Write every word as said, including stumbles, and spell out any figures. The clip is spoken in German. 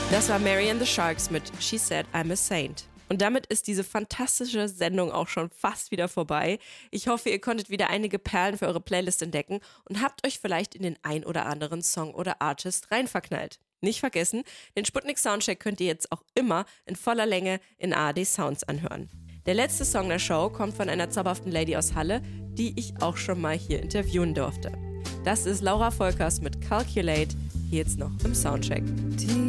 Das war Mary and the Sharks mit She Said I'm a Saint. Und damit ist diese fantastische Sendung auch schon fast wieder vorbei. Ich hoffe, ihr konntet wieder einige Perlen für eure Playlist entdecken und habt euch vielleicht in den ein oder anderen Song oder Artist reinverknallt. Nicht vergessen, den Sputnik Soundcheck könnt ihr jetzt auch immer in voller Länge in A R D Sounds anhören. Der letzte Song der Show kommt von einer zauberhaften Lady aus Halle, die ich auch schon mal hier interviewen durfte. Das ist Laura Volkers mit Calculate, hier jetzt noch im Soundcheck.